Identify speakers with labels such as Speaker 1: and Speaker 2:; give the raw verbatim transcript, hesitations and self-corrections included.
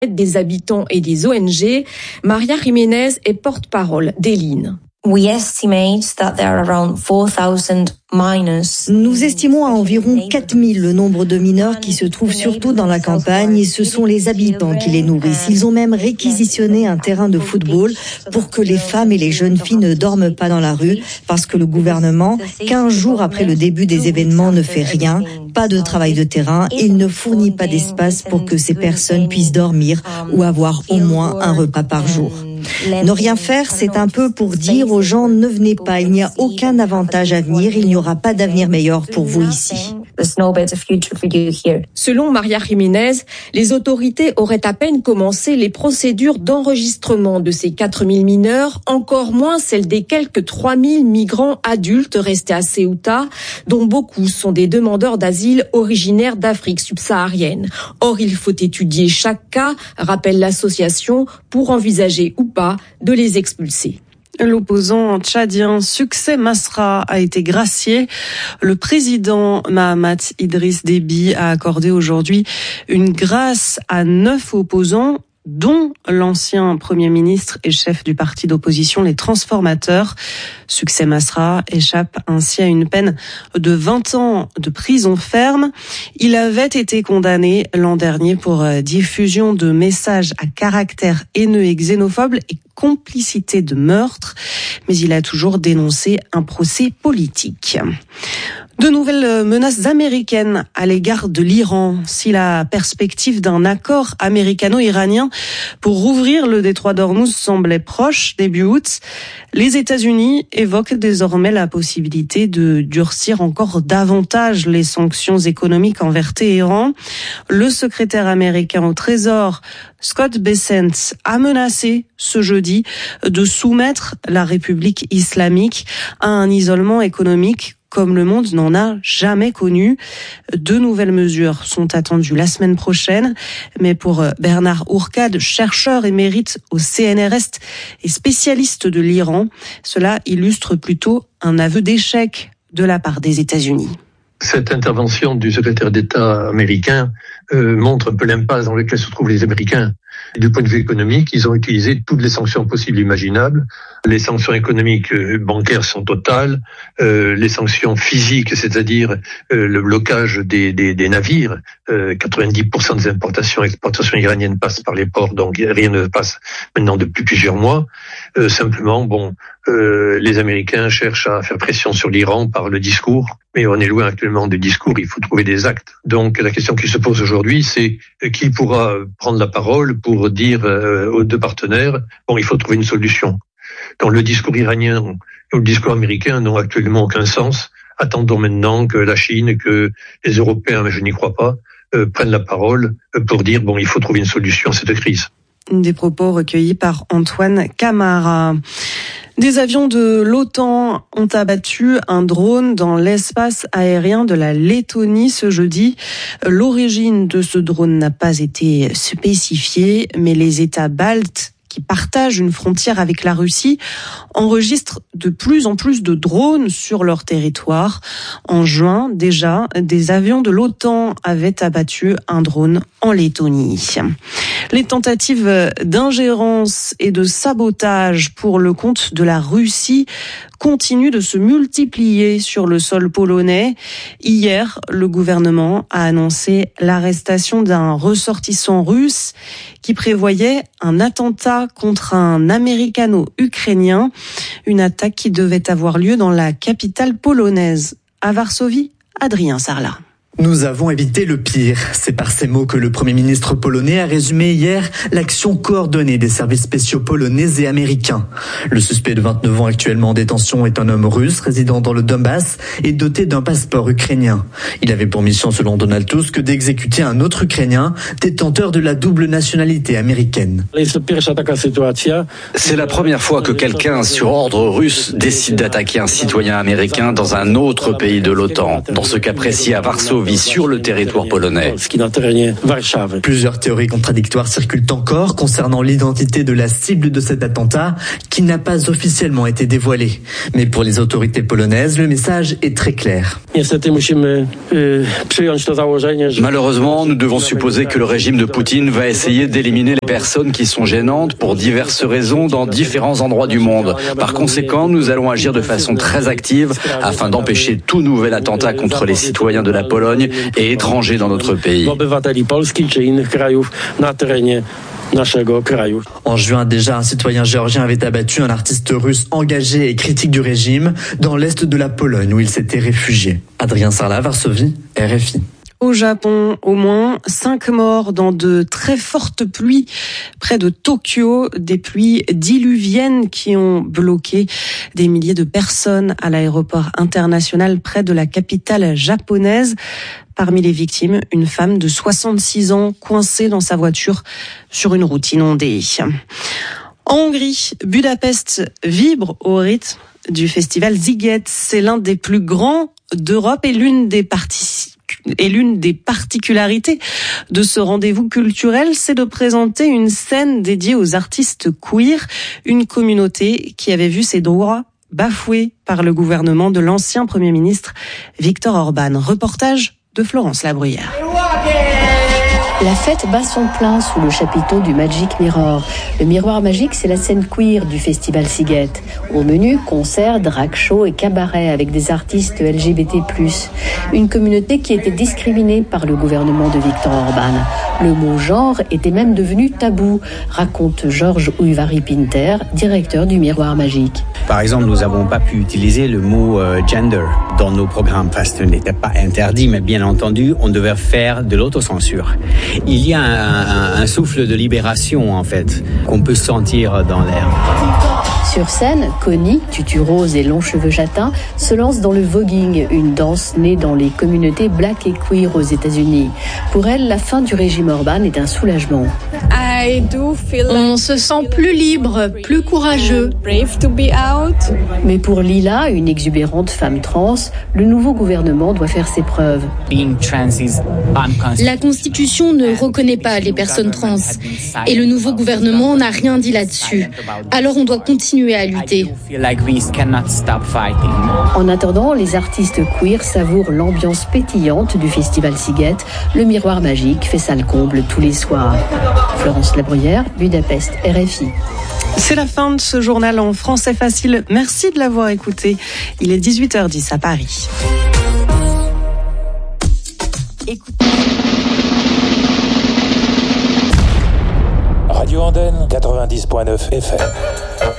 Speaker 1: des habitants et des O N G. Maria Jiménez est porte-parole d'E L I N.
Speaker 2: We estimate that there are around four thousand minors.
Speaker 3: Nous estimons à environ quatre mille le nombre de mineurs qui se trouvent surtout dans la campagne et ce sont les habitants qui les nourrissent. Ils ont même réquisitionné un terrain de football pour que les femmes et les jeunes filles ne dorment pas dans la rue parce que le gouvernement, quinze jours après le début des événements, ne fait rien, pas de travail de terrain et il ne fournit pas d'espace pour que ces personnes puissent dormir ou avoir au moins un repas par jour. Ne rien faire, c'est un peu pour dire aux gens ne venez pas, il n'y a aucun avantage à venir, il n'y aura pas d'avenir meilleur pour vous ici.
Speaker 1: Selon Maria Jiménez, les autorités auraient à peine commencé les procédures d'enregistrement de ces quatre mille mineurs, encore moins celles des quelques trois mille migrants adultes restés à Ceuta, dont beaucoup sont des demandeurs d'asile originaires d'Afrique subsaharienne. Or, il faut étudier chaque cas, rappelle l'association, pour envisager ou pas de les expulser.
Speaker 4: L'opposant tchadien Succès Masra a été gracié. Le président Mahamat Idriss Déby a accordé aujourd'hui une grâce à neuf opposants, dont l'ancien Premier ministre et chef du parti d'opposition Les Transformateurs. Succès Masra échappe ainsi à une peine de vingt ans de prison ferme. Il avait été condamné l'an dernier pour diffusion de messages à caractère haineux et xénophobe et complicité de meurtre, mais il a toujours dénoncé un procès politique. De nouvelles menaces américaines à l'égard de l'Iran. Si la perspective d'un accord américano-iranien pour rouvrir le détroit d'Ormuz semblait proche début août, les États-Unis évoquent désormais la possibilité de durcir encore davantage les sanctions économiques envers Téhéran. Le secrétaire américain au Trésor, Scott Bessent, a menacé ce jeudi de soumettre la République islamique à un isolement économique comme le monde n'en a jamais connu. Deux nouvelles mesures sont attendues la semaine prochaine. Mais pour Bernard Ourcade, chercheur émérite au C N R S et spécialiste de l'Iran, cela illustre plutôt un aveu d'échec de la part des États-Unis.
Speaker 5: Cette intervention du secrétaire d'État américain euh, montre un peu l'impasse dans laquelle se trouvent les Américains. Et du point de vue économique, ils ont utilisé toutes les sanctions possibles et imaginables. Les sanctions économiques euh, bancaires sont totales. Euh, les sanctions physiques, c'est-à-dire euh, le blocage des, des, des navires. Euh, quatre-vingt-dix pour cent des importations et exportations iraniennes passent par les ports, donc rien ne passe maintenant depuis plusieurs mois. Euh, simplement, bon, euh, les Américains cherchent à faire pression sur l'Iran par le discours. Mais on est loin actuellement des discours, il faut trouver des actes. Donc la question qui se pose aujourd'hui, c'est qui pourra prendre la parole pour dire euh, aux deux partenaires, bon, il faut trouver une solution. Donc le discours iranien ou le discours américain n'ont actuellement aucun sens. Attendons maintenant que la Chine, que les Européens, mais je n'y crois pas, euh, prennent la parole pour dire, bon, il faut trouver une solution à cette crise.
Speaker 4: Des propos recueillis par Antoine Camara. Des avions de l'OTAN ont abattu un drone dans l'espace aérien de la Lettonie ce jeudi. L'origine de ce drone n'a pas été spécifiée, mais les États baltes qui partagent une frontière avec la Russie, enregistrent de plus en plus de drones sur leur territoire. En juin, déjà, des avions de l'OTAN avaient abattu un drone en Lettonie. Les tentatives d'ingérence et de sabotage pour le compte de la Russie continuent de se multiplier sur le sol polonais. Hier, le gouvernement a annoncé l'arrestation d'un ressortissant russe qui prévoyait un attentat contre un américano-ukrainien, une attaque qui devait avoir lieu dans la capitale polonaise. À Varsovie, Adrien Sarlat.
Speaker 6: Nous avons évité le pire. C'est par ces mots que le Premier ministre polonais a résumé hier l'action coordonnée des services spéciaux polonais et américains. Le suspect de vingt-neuf ans actuellement en détention est un homme russe résidant dans le Donbass et doté d'un passeport ukrainien. Il avait pour mission, selon Donald Tusk, d'exécuter un autre Ukrainien détenteur de la double nationalité américaine.
Speaker 7: C'est la première fois que quelqu'un sur ordre russe décide d'attaquer un citoyen américain dans un autre pays de l'OTAN. Dans ce cas précis à Varsovie, Varsovie, sur le territoire polonais.
Speaker 6: Plusieurs théories contradictoires circulent encore concernant l'identité de la cible de cet attentat qui n'a pas officiellement été dévoilée. Mais pour les autorités polonaises, le message est très clair.
Speaker 7: Malheureusement, nous devons supposer que le régime de Poutine va essayer d'éliminer les personnes qui sont gênantes pour diverses raisons dans différents endroits du monde. Par conséquent, nous allons agir de façon très active afin d'empêcher tout nouvel attentat contre les citoyens de la Pologne et étrangers dans notre pays.
Speaker 6: En juin déjà, un citoyen géorgien avait abattu un artiste russe engagé et critique du régime dans l'est de la Pologne où il s'était réfugié. Adrien Sarlat, Varsovie, R F I.
Speaker 4: Au Japon, au moins cinq morts dans de très fortes pluies près de Tokyo, des pluies diluviennes qui ont bloqué des milliers de personnes à l'aéroport international près de la capitale japonaise. Parmi les victimes, une femme de soixante-six ans coincée dans sa voiture sur une route inondée. En Hongrie, Budapest vibre au rythme du festival Sziget. C'est l'un des plus grands d'Europe et l'une des parties Et l'une des particularités de ce rendez-vous culturel, c'est de présenter une scène dédiée aux artistes queer, une communauté qui avait vu ses droits bafoués par le gouvernement de l'ancien Premier ministre Viktor Orban. Reportage de Florence Labruyère.
Speaker 8: La fête bat son plein sous le chapiteau du Magic Mirror. Le miroir magique, c'est la scène queer du festival Sziget. Au menu, concerts, drag show et cabaret avec des artistes L G B T plus. Une communauté qui était discriminée par le gouvernement de Viktor Orban. Le mot genre était même devenu tabou, raconte Georges Uyvari-Pinter, directeur du miroir magique.
Speaker 9: Par exemple, nous n'avons pas pu utiliser le mot euh, gender dans nos programmes parce que ce n'était pas interdit, mais bien entendu, on devait faire de l'autocensure. Il y a un, un, un souffle de libération, en fait, qu'on peut sentir dans l'air.
Speaker 8: Sur scène, Connie, tutu rose et longs cheveux châtains, se lance dans le voguing, une danse née dans les communautés black et queer aux États-Unis. Pour elle, la fin du régime Orban est un soulagement.
Speaker 10: On se sent plus libre, plus courageux.
Speaker 8: Mais pour Lila, une exubérante femme trans, le nouveau gouvernement doit faire ses preuves.
Speaker 10: La Constitution ne reconnaît pas les personnes trans et le nouveau gouvernement n'a rien dit là-dessus. Alors on doit continuer à lutter.
Speaker 8: En attendant, les artistes queer savourent l'ambiance pétillante du festival Sziget. Le miroir magique fait salle comble tous les soirs. Florence Labruyère, Budapest, R F I.
Speaker 4: C'est la fin de ce journal en français facile. Merci de l'avoir écouté. Il est dix-huit heures dix à Paris. Écoutez.
Speaker 11: Radio Andenne, quatre-vingt-dix virgule neuf F M.